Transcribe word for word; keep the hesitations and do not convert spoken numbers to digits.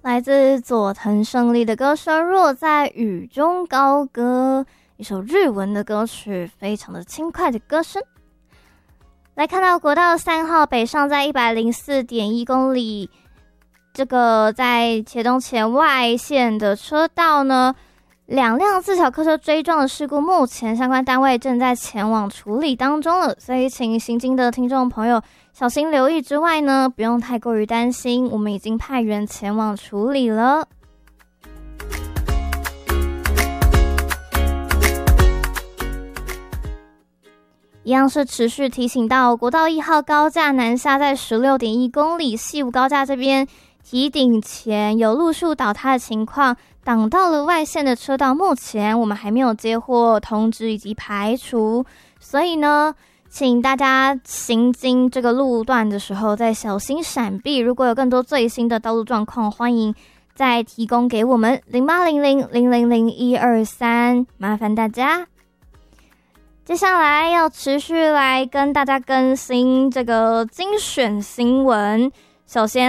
来自佐藤胜利的歌声《若在雨中高歌》，一首日文的歌曲，非常的轻快的歌声。来看到国道三号北上在 一百零四点一 公里，这个在茄东前外线的车道呢，两辆自小客车追撞的事故，目前相关单位正在前往处理当中了，所以请行经的听众朋友小心留意之外呢，不用太过于担心，我们已经派员前往处理了。一样是持续提醒到国道一号高架南下在 十六点一 公里，西武高架这边提顶前有路树倒塌的情况，挡到了外线的车道，目前我们还没有接获通知以及排除，所以呢请大家行经这个路段的时候再小心闪避，如果有更多最新的道路状况，欢迎再提供给我们零八零零零零零一二三，麻烦大家。接下来要持续来跟大家更新这个精选新闻，首先